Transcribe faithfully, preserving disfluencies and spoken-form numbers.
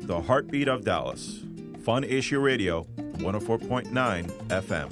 the heartbeat of Dallas. Fun Issue Radio, one oh four point nine F M.